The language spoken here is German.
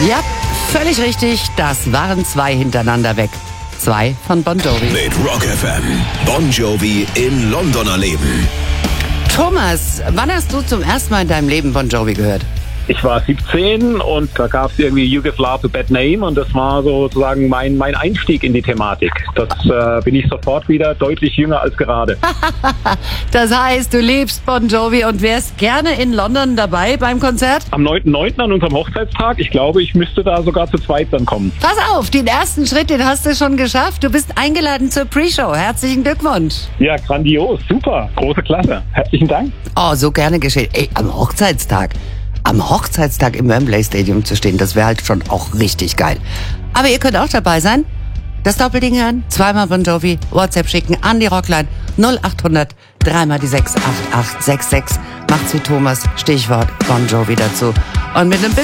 Ja, völlig richtig. Das waren 2 hintereinander weg. 2 von Bon Jovi. Mit Rock FM. Bon Jovi in London erleben. Thomas, wann hast du zum ersten Mal in deinem Leben Bon Jovi gehört? Ich war 17 und da gab es irgendwie You Give Love a Bad Name und das war sozusagen mein Einstieg in die Thematik. Das bin ich sofort wieder deutlich jünger als gerade. Das heißt, du liebst Bon Jovi und wärst gerne in London dabei beim Konzert? Am 9.9. an unserem Hochzeitstag, ich glaube, ich müsste da sogar zu zweit dann kommen. Pass auf, den ersten Schritt, den hast du schon geschafft. Du bist eingeladen zur Pre-Show. Herzlichen Glückwunsch. Ja, grandios, super, große Klasse. Herzlichen Dank. Oh, so gerne geschehen. Ey, am Hochzeitstag im Wembley Stadium zu stehen, das wäre halt schon auch richtig geil. Aber ihr könnt auch dabei sein. Das Doppelding hören, 2-mal Bon Jovi, WhatsApp schicken an die Rockline 0800 3-mal die 68866. Macht's wie Thomas, Stichwort Bon Jovi dazu. Und mit einem bisschen